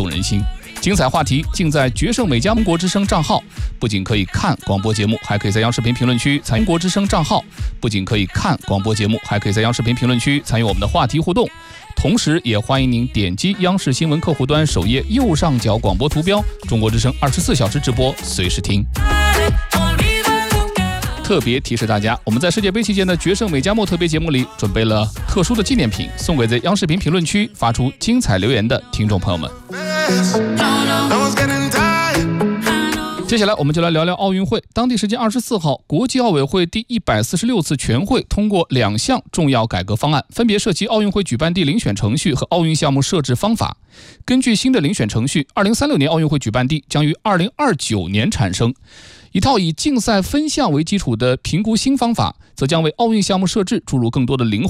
动人心。精彩话题尽在决胜美家中国之声账号，不仅可以看广播节目，还可以在央视频评论区参与中国之声账号，不仅可以看广播节目，还可以在央视频评论区参与我们的话题互动。同时也欢迎您点击央视新闻客户端首页右上角广播图标，中国之声24小时直播，随时听。特别提示大家，我们在世界杯期间的决胜美加墨特别节目里准备了特殊的纪念品，送给在央视频评论区发出精彩留言的听众朋友们。接下来我们就来聊聊奥运会。当地时间24号，国际奥委会第146次全会通过2项重要改革方案，分别涉及奥运会举办地遴选程序和奥运项目设置方法。根据新的遴选程序，2036年奥运会举办地将于2029年产生。一套以竞赛分项为基础的评估新方法，则将为奥运项目设置注入更多的灵活